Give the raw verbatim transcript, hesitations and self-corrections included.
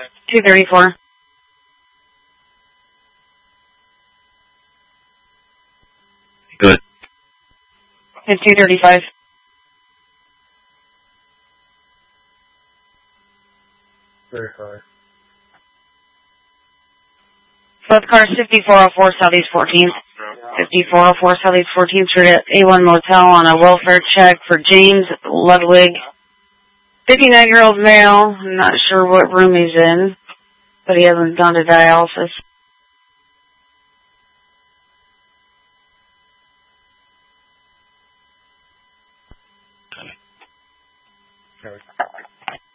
two thirty-four. Good. It's two thirty-five. thirty-five. Both cars fifty-four oh four Southeast fourteenth. fifty-four oh four Southeast fourteenth Street at A one Motel on a welfare check for James Ludwig. fifty-nine-year-old male. I'm not sure what room he's in, but he hasn't gone to dialysis.